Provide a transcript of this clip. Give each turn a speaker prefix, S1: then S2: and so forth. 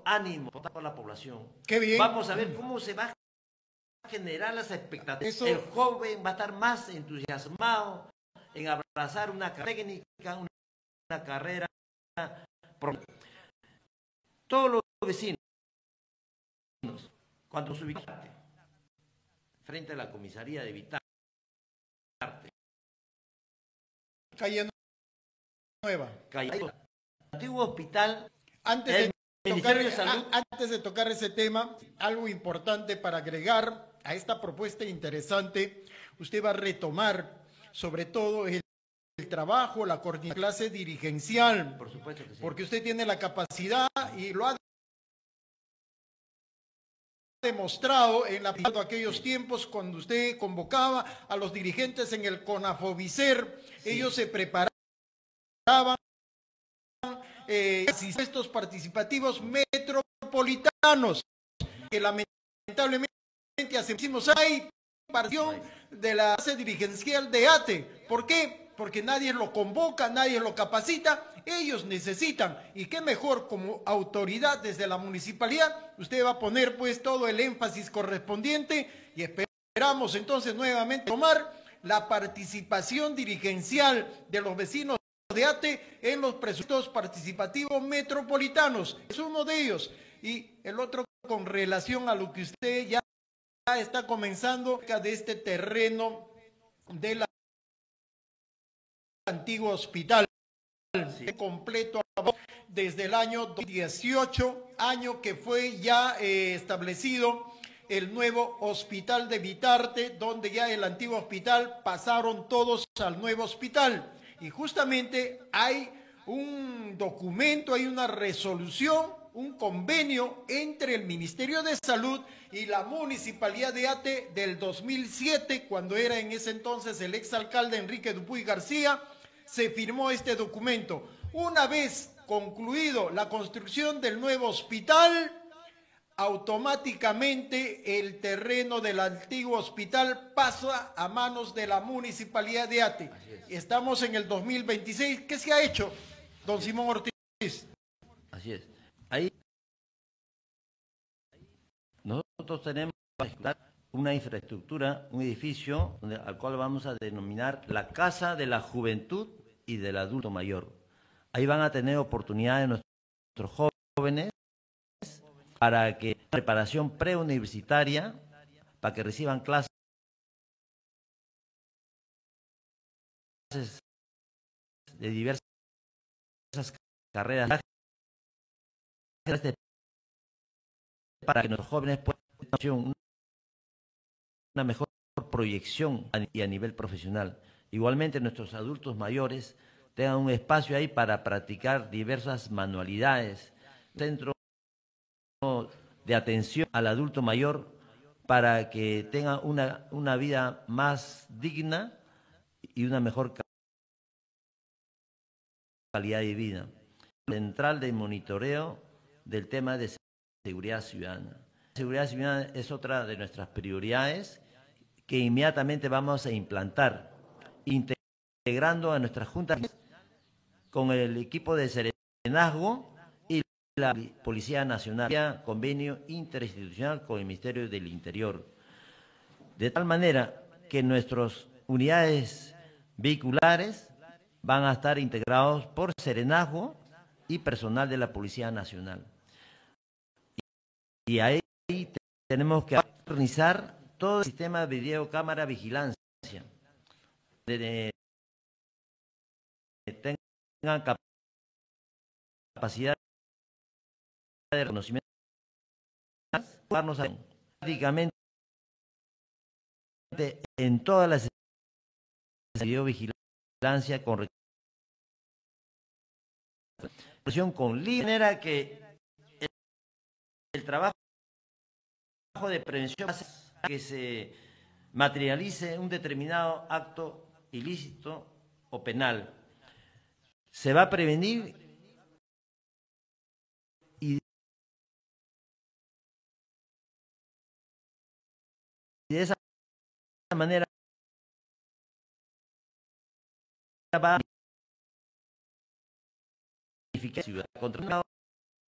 S1: ánimo por la población.
S2: Qué bien.
S1: Vamos a ver cómo se va a generar las expectativas. El joven va a estar más entusiasmado en abrazar una técnica, una carrera. Todos los vecinos, cuando se ubicaste frente a la comisaría de Vitarte,
S2: Calle Nueva.
S1: el antiguo hospital,
S2: Antes de tocar ese tema, algo importante para agregar a esta propuesta interesante, usted va a retomar sobre todo el trabajo, la coordinación, clase dirigencial.
S1: Por supuesto que sí.
S2: Porque usted tiene la capacidad y lo ha demostrado en aquellos tiempos cuando usted convocaba a los dirigentes en el CONAFOBICER, ellos se preparaban estos participativos metropolitanos que lamentablemente hacemos hay partición de la base dirigencial de ATE. ¿Por qué? Porque nadie lo convoca, nadie lo capacita, ellos necesitan, y qué mejor como autoridad desde la municipalidad, usted va a poner pues todo el énfasis correspondiente y esperamos entonces nuevamente tomar la participación dirigencial de los vecinos de ATE en los presupuestos participativos metropolitanos, es uno de ellos, y el otro con relación a lo que usted ya está comenzando de este terreno del antiguo hospital, sí, completo desde el año 2018, año que fue ya establecido el nuevo hospital de Vitarte, donde ya el antiguo hospital pasaron todos al nuevo hospital. Y justamente hay un documento, hay una resolución, un convenio entre el Ministerio de Salud y la Municipalidad de Ate del 2007, cuando era en ese entonces el exalcalde Enrique Dupuy García, se firmó este documento. Una vez concluido la construcción del nuevo hospital, automáticamente el terreno del antiguo hospital pasa a manos de la Municipalidad de Ate. Estamos en el 2026. ¿Qué se ha hecho, don Simón Ortiz?
S1: Así es. Ahí nosotros tenemos una infraestructura, un edificio al cual vamos a denominar la Casa de la Juventud y del Adulto Mayor. Ahí van a tener oportunidades nuestros jóvenes para que preparación preuniversitaria, para que reciban clases de diversas carreras para que nuestros jóvenes puedan tener una mejor proyección y a nivel profesional. Igualmente nuestros adultos mayores tengan un espacio ahí para practicar diversas manualidades, centro de atención al adulto mayor para que tenga una vida más digna y una mejor calidad de vida. Central de monitoreo del tema de seguridad ciudadana. Seguridad ciudadana es otra de nuestras prioridades que inmediatamente vamos a implantar, integrando a nuestras juntas con el equipo de serenazgo y la Policía Nacional, convenio interinstitucional con el Ministerio del Interior. De tal manera que nuestras unidades vehiculares van a estar integrados por serenazgo y personal de la Policía Nacional. Y ahí tenemos que organizar todo el sistema de videocámara vigilancia. Tengan capacidad de reconocimiento prácticamente en todas las videovigilancia con manera que el trabajo de prevención que se materialice un determinado acto ilícito o penal. Se va a prevenir y de esa manera va a identificar contra